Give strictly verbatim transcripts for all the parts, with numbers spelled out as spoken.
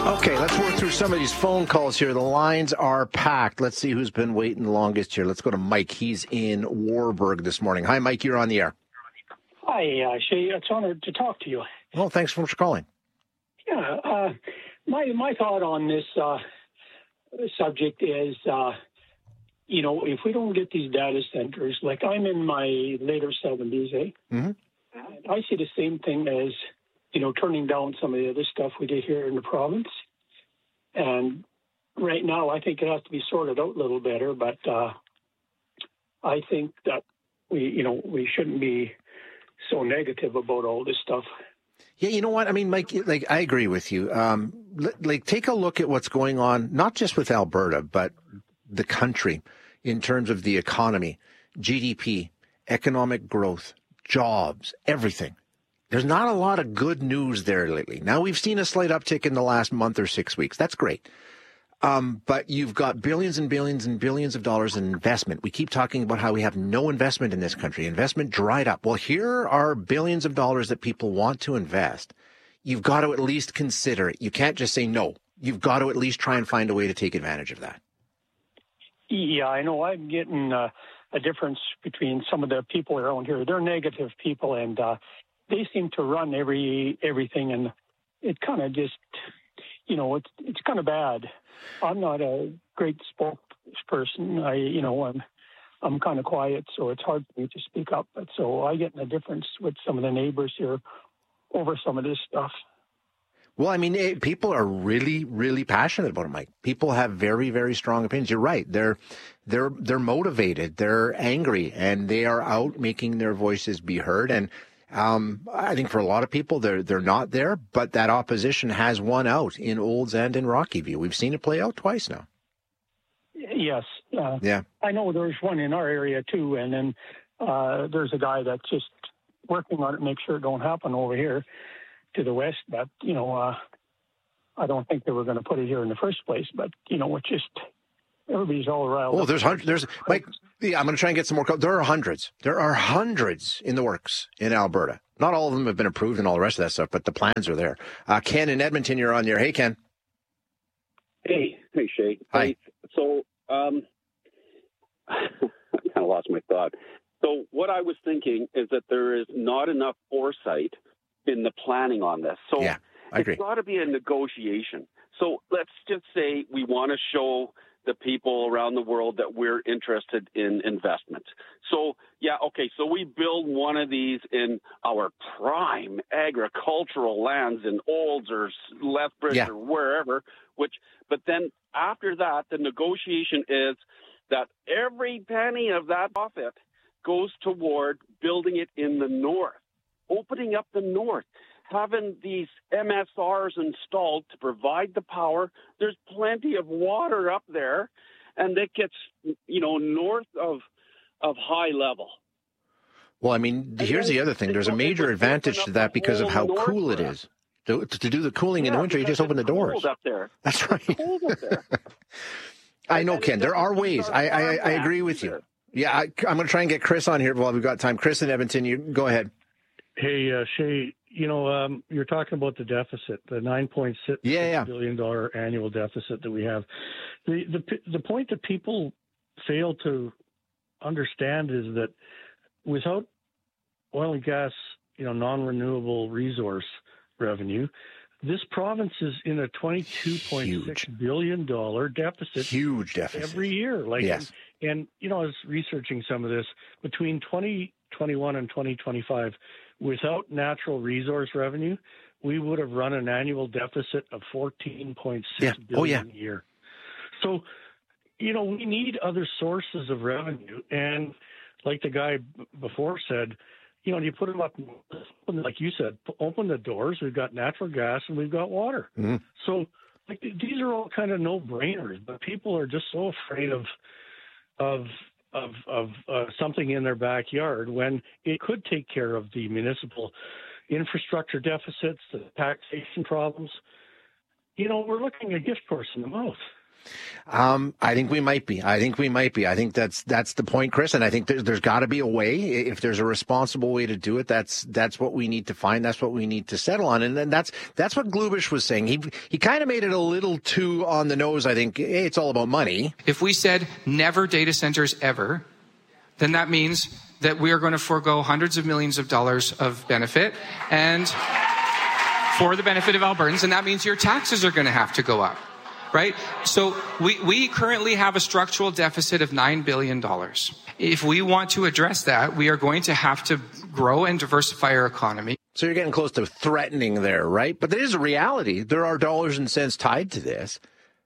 Okay, let's work through some of these phone calls here. The lines are packed. Let's see who's been waiting the longest here. Let's go to Mike. He's in Warburg this morning. Hi, Mike. You're on the air. Hi, uh, Shay. It's honored to talk to you. Well, thanks so much for calling. Yeah, uh, my my thought on this uh, subject is, uh, you know, if we don't get these data centers, like I'm in my later seventies, eh? Mm-hmm. I see the same thing as, you know, turning down some of the other stuff we did here in the province. And right now, I think it has to be sorted out a little better. But uh, I think that we, you know, we shouldn't be so negative about all this stuff. Yeah, you know what? I mean, Mike, like, I agree with you. Um, like, take a look at what's going on, not just with Alberta, but the country in terms of the economy, G D P, economic growth, jobs, everything. There's not a lot of good news there lately. Now, we've seen a slight uptick in the last month or six weeks. That's great. Um, but you've got billions and billions and billions of dollars in investment. We keep talking about how we have no investment in this country. Investment dried up. Well, here are billions of dollars that people want to invest. You've got to at least consider it. You can't just say no. You've got to at least try and find a way to take advantage of that. Yeah, I know. I'm getting uh, a difference between some of the people around here. They're negative people, and uh, they seem to run every everything, and it kind of just, you know, it's it's kind of bad. I'm not a great spokesperson. I, you know, I'm I'm kind of quiet, so it's hard for me to speak up. But so I get in a difference with some of the neighbors here over some of this stuff. Well, I mean, it, people are really, really passionate about it, Mike. People have very, very strong opinions. You're right. They're, they're, they're motivated. They're angry, and they are out making their voices be heard. And um, I think for a lot of people, they're they're not there. But that opposition has won out in Olds and in Rockyview. We've seen it play out twice now. Yes. Uh, yeah. I know there's one in our area too, and then uh, there's a guy that's just working on it to make sure it don't happen over here to the west. But, you know, uh, I don't think they were going to put it here in the first place. But, you know, it's just everybody's all riled. Oh, there's hundreds. There's Mike. Yeah, I'm going to try and get some more. There are hundreds. There are hundreds in the works in Alberta. Not all of them have been approved and all the rest of that stuff, but the plans are there. Uh, Ken in Edmonton, you're on there. Hey, Ken. Hey, hey, Shay. Hi. So, um, I kind of lost my thought. So, what I was thinking is that there is not enough foresight in the planning on this. So, yeah, I agree. It's got to be a negotiation. So, let's just say we want to show the people around the world that we're interested in investment. So, yeah, okay, so we build one of these in our prime agricultural lands in Olds or Lethbridge yeah. or wherever, which, but then after that, the negotiation is that every penny of that profit goes toward building it in the north, opening up the north, having these M S Rs installed to provide the power. There's plenty of water up there, and it gets, you know, north of of high level. Well, I mean, here's the other thing. There's a major advantage to that because of how cool it is. To, to do the cooling yeah, in the winter, you just open the doors. Up there. That's right. It's cold up there. I know, Ken. There are ways. I, I, I agree with you. Yeah, I, I'm going to try and get Chris on here while we've got time. Chris in Edmonton, you go ahead. Hey, uh, Shay, you know, um, you're talking about the deficit, the nine point six yeah, yeah. billion dollars annual deficit that we have. The, the the point that people fail to understand is that without oil and gas, you know, non-renewable resource revenue, this province is in a twenty-two point six billion dollars deficit. Huge deficit. Every year. Like, yes. and, and, you know, I was researching some of this. Between twenty twenty-one and twenty twenty-five, without natural resource revenue, we would have run an annual deficit of fourteen point six yeah. billion oh, yeah. a year. So, you know, we need other sources of revenue. And like the guy b- before said, you know, you put them up, like you said, open the doors. We've got natural gas and we've got water. Mm-hmm. So, like, these are all kind of no-brainers, but people are just so afraid of of of, of uh, something in their backyard when it could take care of the municipal infrastructure deficits, the taxation problems. You know, we're looking a gift horse in the mouth. Um, I think we might be. I think we might be. I think that's that's the point, Chris. And I think there's, there's got to be a way. If there's a responsible way to do it, that's that's what we need to find. That's what we need to settle on. And then that's that's what Glubish was saying. He he kind of made it a little too on the nose. I think hey, it's all about money. If we said never data centers ever, then that means that we are going to forego hundreds of millions of dollars of benefit and for the benefit of Albertans, and that means your taxes are going to have to go up. Right? So we, we currently have a structural deficit of nine billion dollars. If we want to address that, we are going to have to grow and diversify our economy. So you're getting close to threatening there, right? But there is a reality. There are dollars and cents tied to this.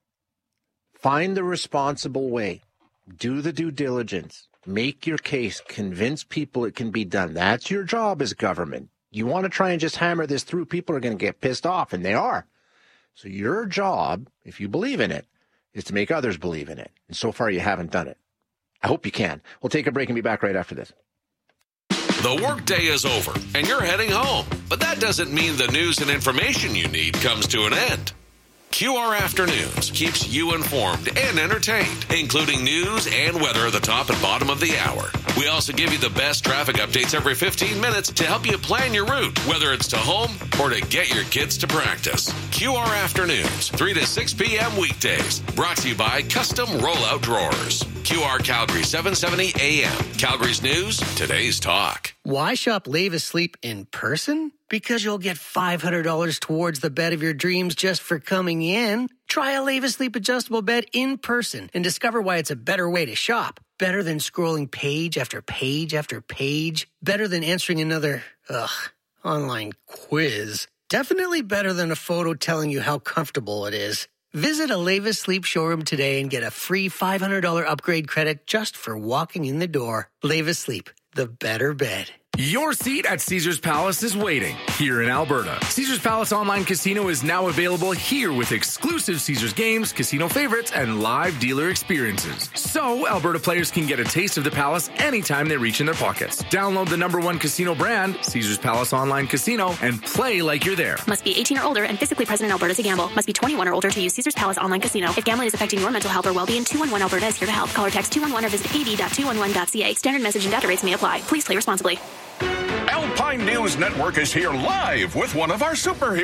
Find the responsible way. Do the due diligence. Make your case. Convince people it can be done. That's your job as government. You want to try and just hammer this through, people are going to get pissed off, and they are. So your job, if you believe in it, is to make others believe in it. And so far, you haven't done it. I hope you can. We'll take a break and be back right after this. The workday is over, and you're heading home. But that doesn't mean the news and information you need comes to an end. Q R Afternoons keeps you informed and entertained, including news and weather at the top and bottom of the hour. We also give you the best traffic updates every fifteen minutes to help you plan your route, whether it's to home or to get your kids to practice. Q R Afternoons, three to six p.m. weekdays. Brought to you by Custom Rollout Drawers. Q R Calgary, seven seventy A M. Calgary's news, today's talk. Why shop Leva Sleep in person? Because you'll get five hundred dollars towards the bed of your dreams just for coming in. Try a Leva Sleep adjustable bed in person and discover why it's a better way to shop. Better than scrolling page after page after page. Better than answering another, ugh, online quiz. Definitely better than a photo telling you how comfortable it is. Visit a Leva Sleep showroom today and get a free five hundred dollars upgrade credit just for walking in the door. Leva Sleep, the better bed. Your seat at Caesars Palace is waiting here in Alberta. Caesars Palace Online Casino is now available here with exclusive Caesars games, casino favorites, and live dealer experiences. So Alberta players can get a taste of the Palace anytime they reach in their pockets. Download the number one casino brand, Caesars Palace Online Casino, and play like you're there. Must be eighteen or older and physically present in Alberta to gamble. Must be twenty-one or older to use Caesars Palace Online Casino. If gambling is affecting your mental health or well-being, two one one Alberta is here to help. Call or text two one one or visit k d dot two one one dot c a. Standard message and data rates may apply. Please play responsibly. Alpine News Network is here live with one of our superheroes.